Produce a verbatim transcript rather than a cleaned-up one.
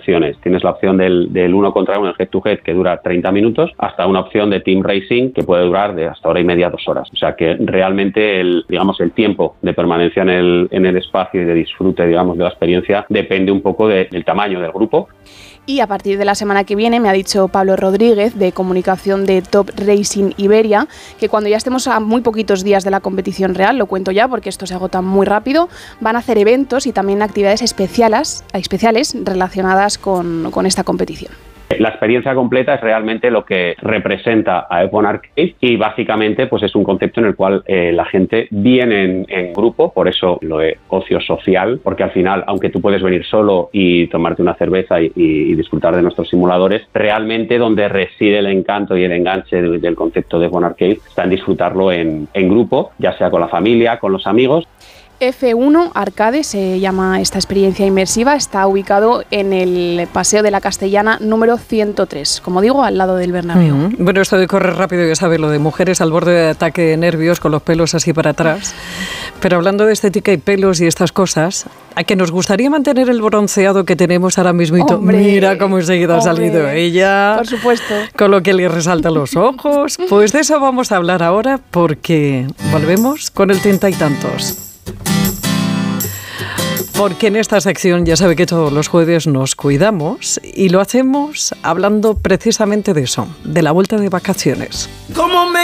opciones. Tienes la opción del, del uno contra uno, el head to head, que dura treinta minutos, hasta una opción de team racing que puede durar de hasta hora y media, dos horas. O sea que realmente el, digamos, el tiempo de permanencia en el, en el espacio y de disfrute, digamos, de la experiencia depende un poco de, del tamaño del grupo. Y a partir de la semana que viene, me ha dicho Pablo Rodríguez, de comunicación de Top Racing Iberia, que cuando ya estemos a muy poquitos días de la competición real, lo cuento ya porque esto se agota muy rápido, van a hacer eventos y también actividades especiales, especiales relacionadas con, con esta competición. La experiencia completa es realmente lo que representa a F uno Arcade y básicamente pues es un concepto en el cual eh, la gente viene en, en grupo, por eso lo de ocio social, porque al final, aunque tú puedes venir solo y tomarte una cerveza y, y, y disfrutar de nuestros simuladores, realmente donde reside el encanto y el enganche de, del concepto de F uno Arcade está en disfrutarlo en, en grupo, ya sea con la familia, con los amigos. F uno Arcade se llama esta experiencia inmersiva, está ubicado en el Paseo de la Castellana número ciento tres, como digo, al lado del Bernabéu. Mm-hmm. Bueno, esto de correr rápido, ya sabes, lo de mujeres al borde de ataque de nervios con los pelos así para atrás. Pero hablando de estética y pelos y estas cosas, a que nos gustaría mantener el bronceado que tenemos ahora mismito. Hombre, Mira cómo enseguida hombre, ha salido ella. Por supuesto. Con lo que le resaltan los ojos. Pues de eso vamos a hablar ahora porque volvemos con el treinta y tantos. Porque en esta sección ya sabe que todos los jueves nos cuidamos y lo hacemos hablando precisamente de eso, de la vuelta de vacaciones. ¿Cómo me